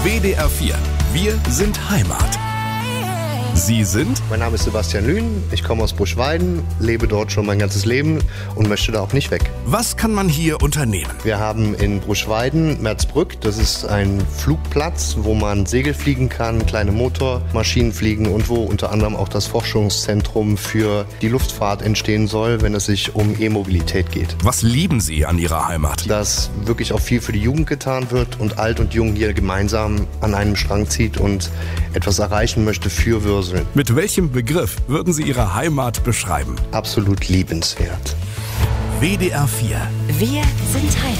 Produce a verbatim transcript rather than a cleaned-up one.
W D R vier. Wir sind Heimat. Sie sind? Mein Name ist Sebastian Lühn, ich komme aus Buschweiden, lebe dort schon mein ganzes Leben und möchte da auch nicht weg. Was kann man hier unternehmen? Wir haben in Buschweiden Merzbrück, das ist ein Flugplatz, wo man Segel fliegen kann, kleine Motormaschinen fliegen und wo unter anderem auch das Forschungszentrum für die Luftfahrt entstehen soll, wenn es sich um E-Mobilität geht. Was lieben Sie an Ihrer Heimat? Dass wirklich auch viel für die Jugend getan wird und alt und jung hier gemeinsam an einem Strang zieht und etwas erreichen möchte für Würsel. Mit welchem Begriff würden Sie Ihre Heimat beschreiben? Absolut liebenswert. W D R vier. Wir sind Heimat.